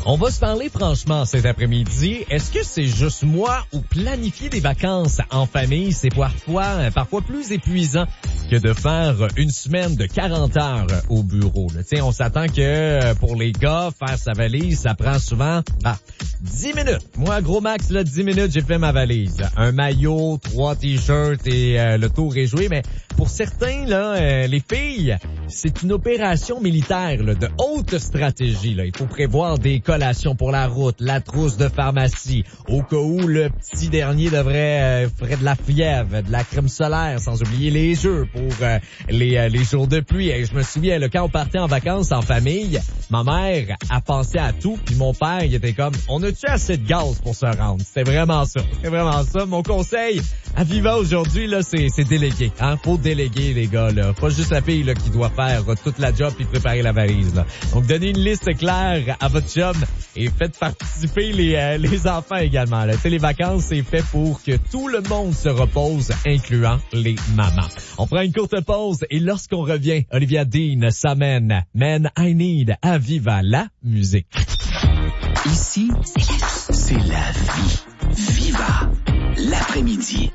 On va se parler franchement cet après-midi. Est-ce que c'est juste moi ou planifier des vacances en famille, c'est parfois plus épuisant que de faire une semaine de 40 heures au bureau. Là. On s'attend que pour les gars, faire sa valise, ça prend souvent 10 minutes. Moi, gros max, là, 10 minutes, j'ai fait ma valise. Un maillot, 3 t-shirts et le tour est joué. Mais pour certains, là, les filles, c'est une opération militaire là, de haute stratégie. Là. Il faut prévoir des collations pour la route, la trousse de pharmacie, au cas où le petit dernier ferait de la fièvre, de la crème solaire, sans oublier les jeux pour les jours de pluie. Et je me souviens, là, quand on partait en vacances en famille, ma mère a pensé à tout, puis mon père, il était comme, on a-tu assez de gaz pour se rendre? C'était vraiment ça. Mon conseil à Viva aujourd'hui, là, c'est déléguer. Hein? Faut déléguer, les gars, là. Pas juste la fille, là, qui doit faire toute la job et préparer la valise, là. Donc, donnez une liste claire à votre job et faites participer les enfants également, là. Tu sais, les vacances, c'est fait pour que tout le monde se repose, incluant les mamans. On prend une courte pause et lorsqu'on revient, Olivia Dean s'amène Man I Need à Viva la musique. Ici, c'est la vie. Viva l'après-midi.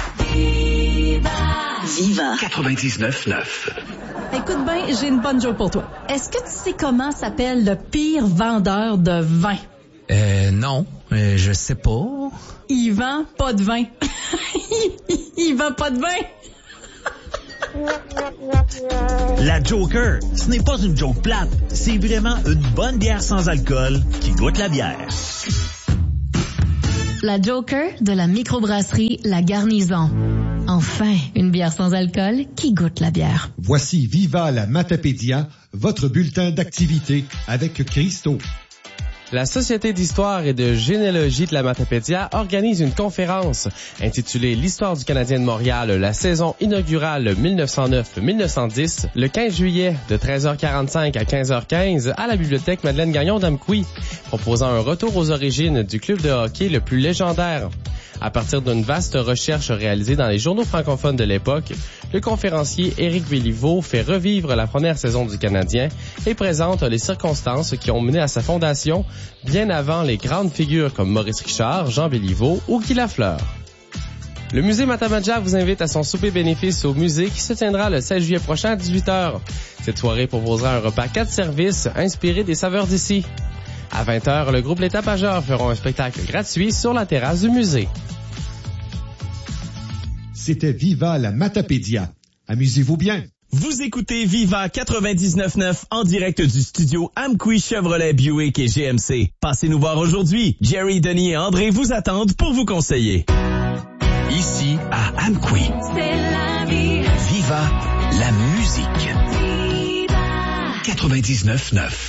Viva 99.9. Écoute bien, j'ai une bonne joke pour toi. Est-ce que tu sais comment s'appelle le pire vendeur de vin? Non, je sais pas. Il vend pas de vin. Il vend pas de vin. La Joker, ce n'est pas une joke plate, c'est vraiment une bonne bière sans alcool qui goûte la bière. La Joker de la microbrasserie La Garnison. Enfin, une bière sans alcool qui goûte la bière. Voici Viva la Matapédia, votre bulletin d'activité avec Christo. La Société d'histoire et de généalogie de la Matapédia organise une conférence intitulée L'histoire du Canadien de Montréal, la saison inaugurale 1909-1910, le 15 juillet de 13h45 à 15h15 à la bibliothèque Madeleine Gagnon d'Amqui, proposant un retour aux origines du club de hockey le plus légendaire. À partir d'une vaste recherche réalisée dans les journaux francophones de l'époque, le conférencier Éric Béliveau fait revivre la première saison du Canadien et présente les circonstances qui ont mené à sa fondation bien avant les grandes figures comme Maurice Richard, Jean Béliveau ou Guy Lafleur. Le musée Matapédia vous invite à son souper bénéfice au musée qui se tiendra le 16 juillet prochain à 18h. Cette soirée proposera un repas 4 services inspiré des saveurs d'ici. À 20h, le groupe Les Tapageurs feront un spectacle gratuit sur la terrasse du musée. C'était Viva la Matapédia. Amusez-vous bien. Vous écoutez Viva 99.9 en direct du studio Amqui Chevrolet Buick et GMC. Passez nous voir aujourd'hui. Jerry, Denis et André vous attendent pour vous conseiller. Ici, à Amqui. C'est la vie. Viva la musique. Viva 99.9.